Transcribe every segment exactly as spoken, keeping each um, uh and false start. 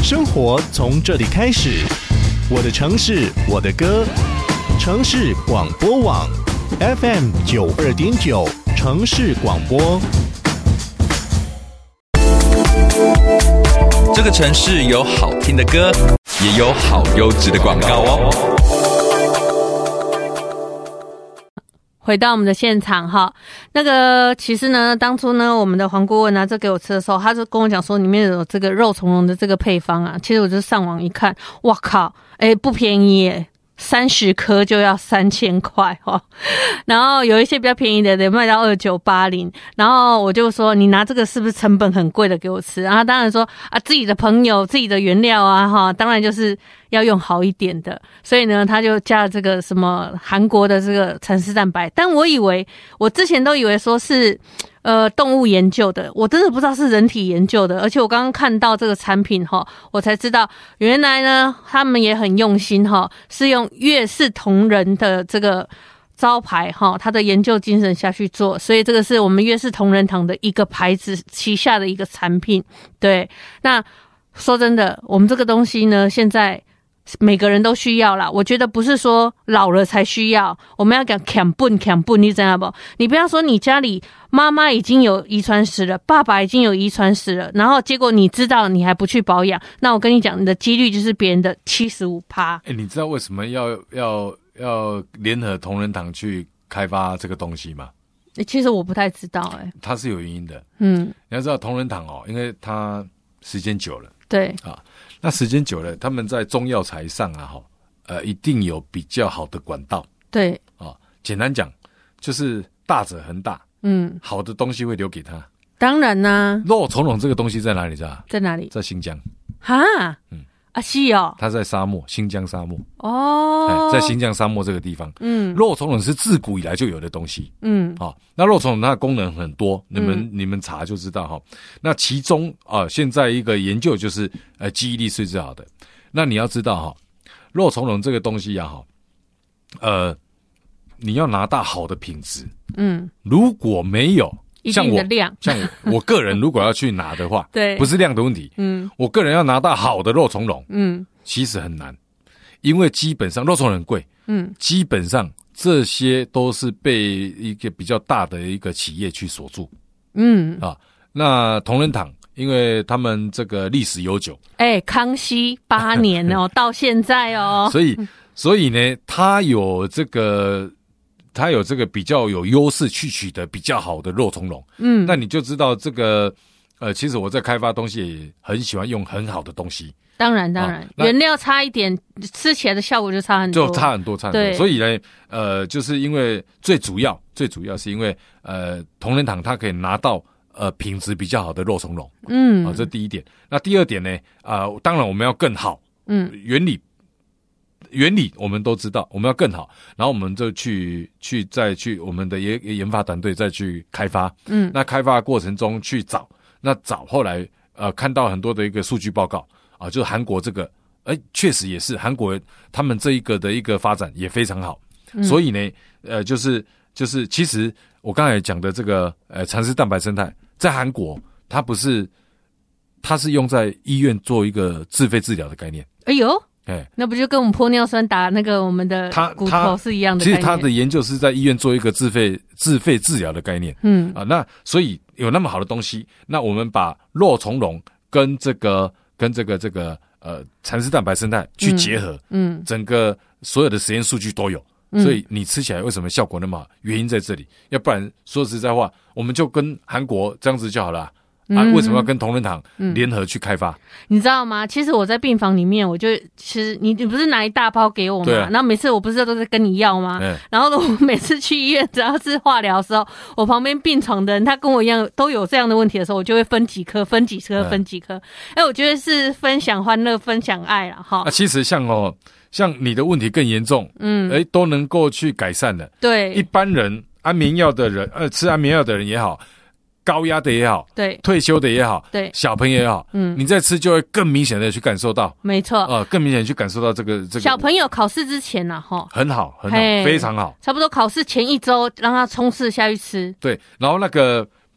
生活从这里开始，我的城市，我的歌，城市广播网 F M 九二点九，城市广播。 这个城市有好听的歌，也有好优质的广告哦。 回到我们的现场哈，那个其实呢，当初呢，我们的黄顾问拿这给我吃的时候，他就跟我讲说里面有这个肉苁蓉的这个配方啊。其实我就上网一看，哇靠，哎、欸，不便宜耶，三十颗就要三千块哦。然后有一些比较便宜的得卖到二九八零。然后我就说，你拿这个是不是成本很贵的给我吃？然后当然说啊，自己的朋友、自己的原料啊，哈，当然就是要用好一点的。所以呢，他就加了这个什么韩国的这个蚕丝蛋白。但我以为，我之前都以为说是呃动物研究的，我真的不知道是人体研究的。而且我刚刚看到这个产品哈，我才知道原来呢他们也很用心哈，是用越氏同仁的这个招牌哈，他的研究精神下去做，所以这个是我们越氏同仁堂的一个牌子旗下的一个产品。对，那说真的，我们这个东西呢，现在每个人都需要啦。我觉得不是说老了才需要，我们要讲强笨强笨，你知道不？你不要说你家里妈妈已经有遗传史了，爸爸已经有遗传史了，然后结果你知道你还不去保养，那我跟你讲，你的几率就是别人的 百分之七十五。哎、 欸，你知道为什么要要要联合同仁堂去开发这个东西吗？ 欸、其实我不太知道、欸，哎， 它是有原因的。 嗯， 你要知道同仁堂哦，因为它时间久了， 对啊，那时间久了，他们在中药材上啊，哈，呃，一定有比较好的管道。 对啊，简单讲，就是大者恒大， 嗯， 好的东西会留给他。 当然啦、啊， 肉苁蓉这个东西在哪里？知道？ 在哪里？ 在新疆。 哈， 嗯。 啊，是哦， 它在沙漠，新疆沙漠哦， 在新疆沙漠这个地方， 嗯， 肉苁蓉是自古以来就有的东西， 嗯， 啊、哦，那肉苁蓉它的功能很多，你们、 嗯、 你们查就知道哈。那其中啊、呃，现在一个研究就是呃记忆力是最好的。那你要知道哈，肉苁蓉这个东西呀、啊、哈，呃，你要拿到好的品质， 嗯， 如果没有。 像我像我我个人如果要去拿的话， 对， 不是量的问题，嗯，我个人要拿到好的肉苁蓉，嗯，其实很难，因为基本上肉苁蓉很贵，嗯，基本上这些都是被一个比较大的一个企业去锁住，嗯啊，那同仁堂因为他们这个历史悠久， 哎、欸，康熙八年哦，到现在哦， 所以所以呢，他有这个。它有这个比较有优势去取得比较好的肉苁蓉，嗯，那你就知道这个，呃，其实我在开发东西也很喜欢用很好的东西。 当然，当然，啊、原料差一点，吃起来的效果就差很多， 就差很多，差很多。所以呢，呃，就是因为最主要，最主要是因为呃，同仁堂它可以拿到呃品质比较好的肉苁蓉，嗯，啊，这第一点。那第二点呢，啊、呃，当然我们要更好，嗯，原理。原理我们都知道，我们要更好，然后我们就去去再去我们的研研发团队再去开发，嗯，那开发的过程中去找，那找后来呃看到很多的一个数据报告啊，就是韩国这个，哎，确实也是韩国他们这一个的一个发展也非常好，嗯、所以呢，呃，就是就是其实我刚才讲的这个呃蚕丝蛋白生态，在韩国它不是，它是用在医院做一个自费治疗的概念， 哎呦。欸、那不就跟我们玻尿酸打那个我们的骨头是一样的概念？ 其实他的研究是在医院做一个自费自费治疗的概念。嗯啊，那所以有那么好的东西，那我们把肉苁蓉跟这个跟这个这个呃蚕丝蛋白生态去结合，嗯，嗯整个所有的实验数据都有，嗯、所以你吃起来为什么效果那么好？原因在这里。要不然说实在话，我们就跟韩国这样子就好了。啊，为什么要跟同仁堂联合去开发、嗯？ 你知道吗？其实我在病房里面，我就其实你你不是拿一大包给我吗？啊、然后每次我不是都是跟你要吗？嗯、然后呢，我每次去医院，只要是化疗的时候，我旁边病床的人，他跟我一样都有这样的问题的时候，我就会分几颗，分几颗，分几颗。哎、嗯，我觉得是分享欢乐，分享爱啦，哈。 啊，其实像哦，像你的问题更严重，嗯，哎，都能够去改善的。 对， 一般人安眠药的人，呃，吃安眠药的人也好。高压的也好， 对， 退休的也好， 对， 小朋友也好，嗯，你在吃就会更明显的去感受到， 没错， 呃，更明显的去感受到这个这个。 小朋友考试之前呢，哈， 很好，很好，非常好， 差不多考试前一周让他冲刺下去吃。 对，然后那个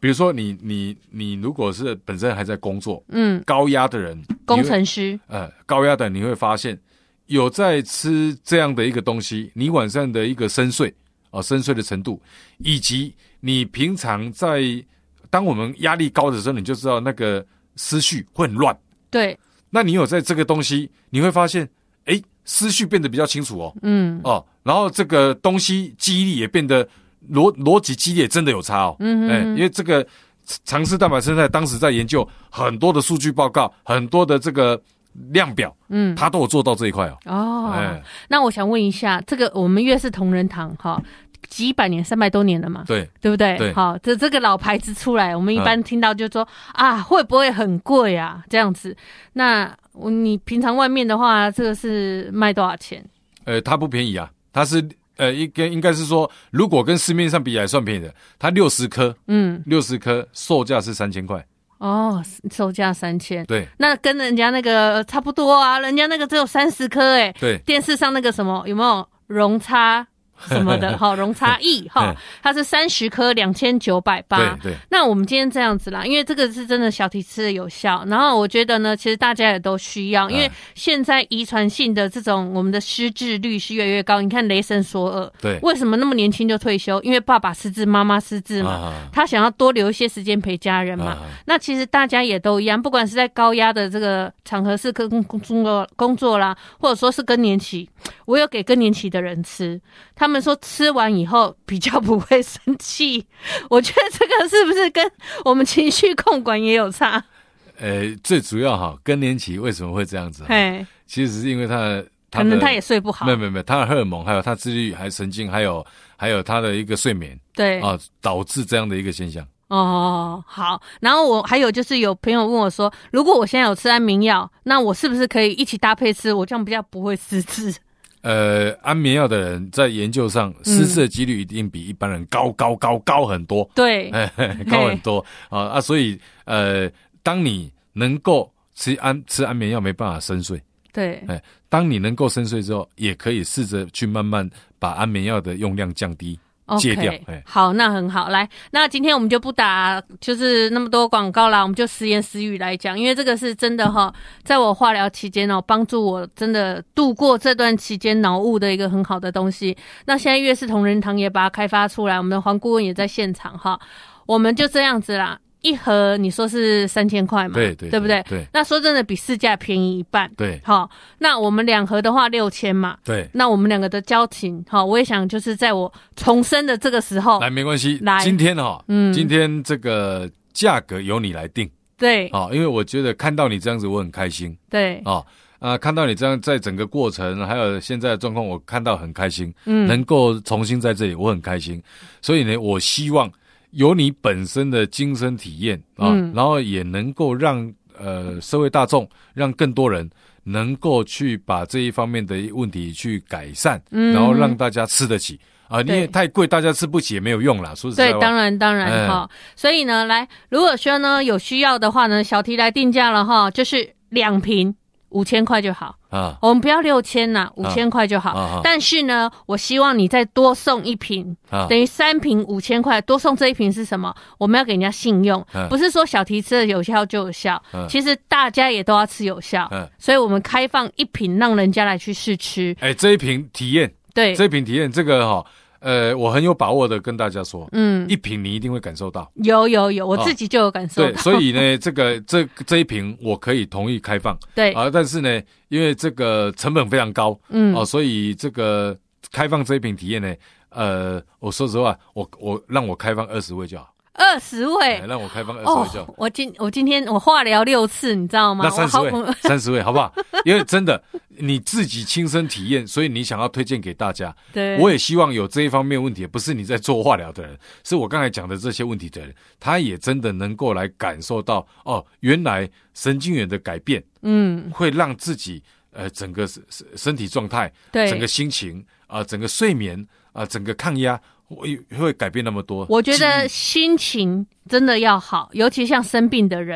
比如说你你你如果是本身还在工作， 嗯， 高压的人， 工程师， 呃，高压的人你会发现有在吃这样的一个东西，你晚上的一个深睡啊、呃，深睡的程度，以及你平常在当我们压力高的时候，你就知道那个思绪会很乱。 对， 那你有在这个东西，你会发现，哎，思绪变得比较清楚哦， 嗯， 哦，然后这个东西记忆力也变得逻逻辑记忆力也真的有差哦， 嗯哎，因为这个常吃蛋白生态当时在研究很多的数据报告，很多的这个量表，嗯，他都有做到这一块哦。 哦，哎，那我想问一下，这个我们越是同仁堂哈。几百年，三百多年了嘛， 对， 对不对？ 对， 好，这这个老牌子出来，我们一般听到就说、嗯、啊，会不会很贵啊？这样子，那你平常外面的话，这个是卖多少钱？ 呃，它不便宜啊，它是呃，应该应该是说，如果跟市面上比起来算便宜的，它六十颗，嗯，六十颗售价是三千块。 哦，售价三千， 对， 那跟人家那个差不多啊，人家那个只有三十颗，哎， 对， 电视上那个什么有没有容差？什么的，好，容差异哈，它是三十颗两千九百八。 对对。 那我们今天这样子啦，因为这个是真的小题吃的有效，然后我觉得呢，其实大家也都需要，因为现在遗传性的这种我们的失智率是越来越高。你看雷神索尔， 对， 为什么那么年轻就退休？因为爸爸失智，妈妈失智嘛，啊、他想要多留一些时间陪家人嘛。啊、那其实大家也都一样，不管是在高压的这个场合是跟工作工作啦，或者说是更年期，我有给更年期的人吃，他们。他们说吃完以后比较不会生气，我觉得这个是不是跟我们情绪控管也有差？ 呃，最主要哈，更年期为什么会这样子？嘿，其实是因为他的，他的可能他也睡不好， 没有没有没有，他的荷尔蒙，还有他自律，还有神经，还有还有他的一个睡眠， 对啊，导致这样的一个现象。 哦，好。然后我还有就是有朋友问我说，如果我现在有吃安眠药，那我是不是可以一起搭配吃？我这样比较不会失智。 呃，安眠药的人在研究上失智的几率一定比一般人高高高高很多， 对， 高很多啊啊！所以呃，当你能够吃安吃安眠药没办法深睡， 对， 哎，当你能够深睡之后，也可以试着去慢慢把安眠药的用量降低。戒掉， okay, 好，那很好。来，那今天我们就不打就是那么多广告啦，我们就实言实语来讲，因为这个是真的哈，在我化疗期间哦，帮助我真的度过这段期间脑雾的一个很好的东西。那现在越是同仁堂也把它开发出来，我们的黄顾问也在现场哈，我们就这样子啦。一盒你说是三千块嘛？ 对对， 对不对？ 对。 那说真的，比市价便宜一半。 对。 好，那我们两盒的话六千嘛。 对。 那我们两个的交情，好，我也想就是在我重生的这个时候， 来没关系。 来， 今天哈，嗯，今天这个价格由你来定。 对。 啊，因为我觉得看到你这样子，我很开心。 对。 啊啊，看到你这样在整个过程，还有现在的状况，我看到很开心。嗯。能够重新在这里，我很开心。所以呢，我希望。有你本身的亲身体验啊，嗯、然后也能够让呃社会大众，让更多人能够去把这一方面的问题去改善，嗯、然后让大家吃得起啊。因为太贵，大家吃不起也没有用啦。说实在话， 对，当然当然哈、嗯。所以呢，来，如果说呢有需要的话呢，小提来定价了哈，就是两瓶五千块就好。啊，我们不要六千呐，五千块就好。啊啊、但是呢，我希望你再多送一瓶，啊、等于三瓶五千块，多送这一瓶是什么？我们要给人家信用，啊、不是说小提吃的有效就有效，啊、其实大家也都要吃有效，啊、所以我们开放一瓶让人家来去试吃。 哎，这一瓶体验， 对， 这一瓶体验，这个哈、哦。呃，我很有把握的跟大家说，嗯，一瓶你一定会感受到， 有有有，我自己就有感受到。 对，所以呢，这个这这一瓶我可以同意开放， 对啊，但是呢，因为这个成本非常高，嗯，哦，所以这个开放这一瓶体验呢，呃，我说实话，我我让我开放二十位就好。 二十位， 让我开放二十位就好。 哦、我今我今天我化疗六次，你知道吗？ 那三十位，三十位好不好？因为真的你自己亲身体验，所以你想要推荐给大家。 对， 我也希望有这一方面问题，不是你在做化疗的人，是我刚才讲的这些问题的人，他也真的能够来感受到哦，原来神经元的改变，嗯，会让自己呃整个身体状态， 对， 整个心情啊、呃，整个睡眠啊、呃，整个抗压。会会改变那么多， 我觉得心情真的要好，尤其像生病的人。